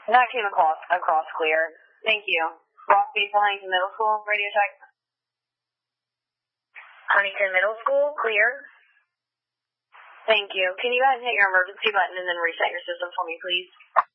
That came across clear. Thank you. Rock Base Huntington Middle School, radio check. Huntington Middle School, clear. Thank you. Can you go ahead and hit your emergency button and then reset your system for me, please?